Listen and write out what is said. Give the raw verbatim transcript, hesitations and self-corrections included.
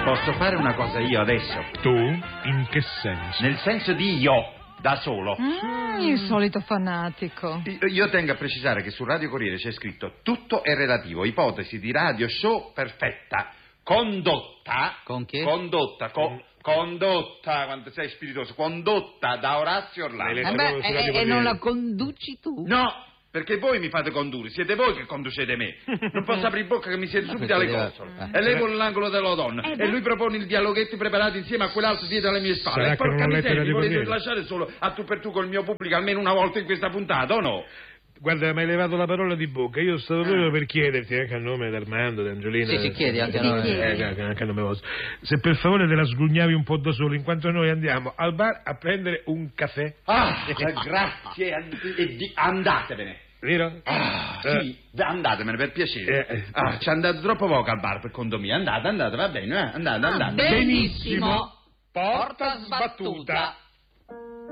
Posso fare una cosa io adesso? Tu? In che senso? Nel senso di io, da solo. Mm, il solito fanatico. Io, io tengo a precisare che sul Radio Corriere c'è scritto tutto è relativo, ipotesi di radio show perfetta, condotta... Con chi? Condotta, co, condotta, quando sei spiritoso, condotta da Orazio Orlando. Lei Eh Solo beh, su Radio e, e Corriere. non la conduci tu? No, perché voi mi fate condurre, siete voi che conducete me. Non posso aprire bocca che mi siete subito alle perché costole. deve- E lei con l'angolo della donna. Eh e beh. lui propone il dialoghetto preparato insieme a quell'altro dietro alle mie spalle. Sarà E con porca una lettera miseria, di mi volete Corriere. lasciare solo a tu per tu col mio pubblico almeno una volta in questa puntata, o no? Guarda, mi hai levato la parola di bocca. Io stavo proprio per chiederti, anche a nome di Armando, di Angiolina. Sì, si chiede anche a Sì, noi. chiedi. Eh, anche- anche a nome vostro. Se per favore te la sgrugnavi un po' da solo, in quanto noi andiamo al bar a prendere un caffè. Ah, grazie, and- e di- andatevene. Vero? Ah, Eh. sì, andatemene per piacere. Eh, eh. Ah, ci andate troppo poco al bar per conto mio. Andate, andate, va bene, eh? Andate, andate. Benissimo. Porta sbattuta.